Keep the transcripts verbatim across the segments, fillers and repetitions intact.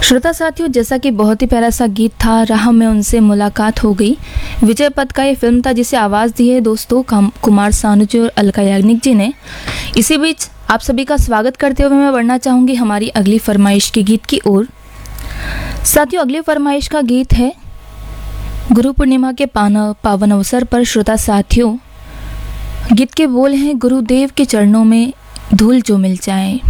श्रोता साथियों, जैसा कि बहुत ही प्यारा सा गीत था, राह में उनसे मुलाकात हो गई। विजय पथ का ये फिल्म था जिसे आवाज़ दी है दोस्तों कुमार सानू जी और अलका याग्निक जी ने। इसी बीच आप सभी का स्वागत करते हुए मैं बढ़ना चाहूँगी हमारी अगली फरमाइश के गीत की ओर। साथियों, अगली फरमाइश का गीत है गुरु पूर्णिमा के पावन अवसर पर। श्रोता साथियों, गीत के बोल हैं, गुरुदेव के चरणों में धूल जो मिल जाए।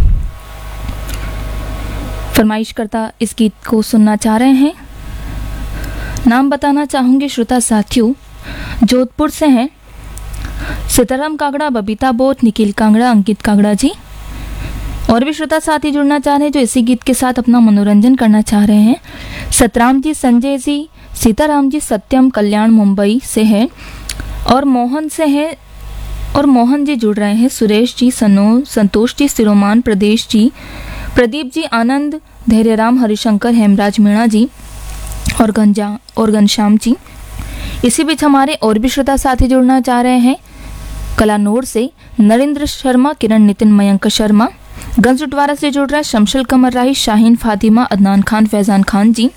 फरमाइश करता इस गीत को सुनना चाह रहे हैं। नाम बताना चाहूँगी श्रोता साथियों, जोधपुर से हैं सीताराम कांगड़ा, बबीता बोट, निखिल कांगड़ा, अंकित कांगड़ा जी। और भी श्रोता साथी जुड़ना चाह रहे हैं जो इसी गीत के साथ अपना मनोरंजन करना चाह रहे हैं। सतराम जी, संजय जी, सीताराम जी, सत्यम कल्याण मुंबई से है और मोहन से है और मोहन जी जुड़ रहे हैं। सुरेश जी, सनो संतोष जी, सिरोमान प्रदेश जी, प्रदीप जी, आनंद, धैर्यराम, हरिशंकर, हेमराज मीणा जी और गंजा और घनश्याम जी। इसी बीच हमारे और भी श्रोता साथी जुड़ना चाह रहे हैं। कलानौर से नरेंद्र शर्मा, किरण, नितिन, मयंक शर्मा। गंजउटवारा से जुड़ रहा है शमशल कमर राही, शाहीन, फातिमा, अदनान खान, फैजान खान जी।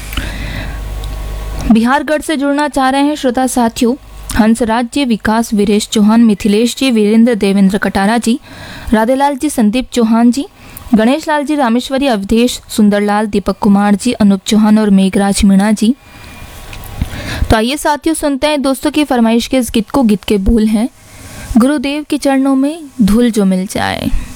बिहारगढ़ से जुड़ना चाह रहे हैं श्रोता साथियों हंसराज जी, विकास, वीरेश चौहान, मिथिलेश जी, वीरेंद्र, देवेंद्र कटारा जी, राधेलाल जी, संदीप चौहान जी, गणेश लाल जी, रामेश्वरी, अवधेश, सुंदरलाल, दीपक कुमार जी, अनूप चौहान और मेघराज मीणा जी। तो आइए साथियों सुनते हैं दोस्तों की फरमाइश के इस गीत को। गीत के बोल हैं, गुरुदेव के चरणों में धूल जो मिल जाए।